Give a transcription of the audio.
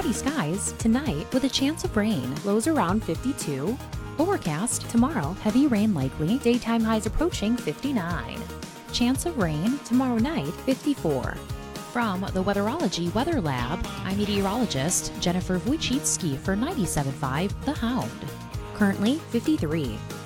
Cloudy skies tonight with a chance of rain. Lows around 52. Overcast tomorrow. Heavy rain likely. Daytime highs approaching 59. Chance of rain tomorrow night 54. From the Weatherology Weather Lab, I'm meteorologist Jennifer Wojcicki for 97.5 The Hound. Currently 53.